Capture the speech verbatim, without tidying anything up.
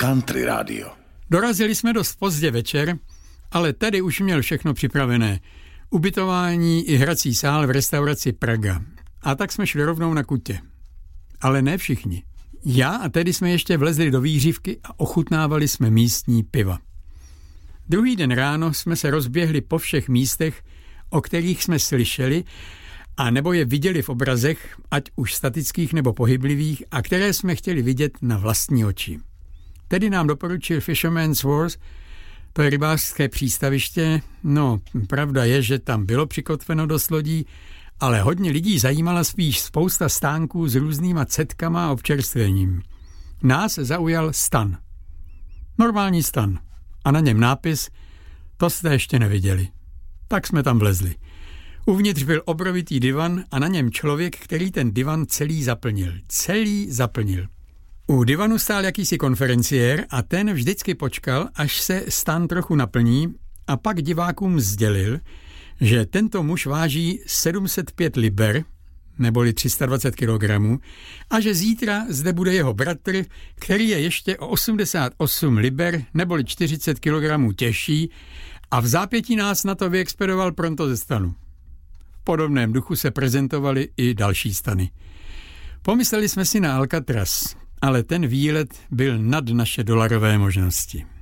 Country Radio. Dorazili jsme dost pozdě večer, ale tady už měl všechno připravené. Ubytování i hrací sál v restauraci Praga. A tak jsme šli rovnou na kutě. Ale ne všichni. Já a Teddy jsme ještě vlezli do výřivky a ochutnávali jsme místní piva. Druhý den ráno jsme se rozběhli po všech místech, o kterých jsme slyšeli, a nebo je viděli v obrazech, ať už statických nebo pohyblivých, a které jsme chtěli vidět na vlastní oči. Tedy nám doporučil Fisherman's Wharf, to je rybářské přístaviště. No, pravda je, že tam bylo přikotveno dost lodí, ale hodně lidí zajímala spíš spousta stánků s různýma cetkama a občerstvením. Nás zaujal stan. Normální stan. A na něm nápis: to jste ještě neviděli. Tak jsme tam vlezli. Uvnitř byl obrovitý divan a na něm člověk, který ten divan celý zaplnil. Celý zaplnil. U divanu stál jakýsi konferenciér a ten vždycky počkal, až se stan trochu naplní, a pak divákům sdělil, že tento muž váží sedm set pět liber, neboli tři sta dvacet kilogramů, a že zítra zde bude jeho bratr, který je ještě o osmdesát osm liber, neboli čtyřicet kilogramů těžší, a v zápětí nás na to vyexpedoval pronto ze stanu. V podobném duchu se prezentovaly i další stany. Pomysleli jsme si na Alcatraz, ale ten výlet byl nad naše dolarové možnosti.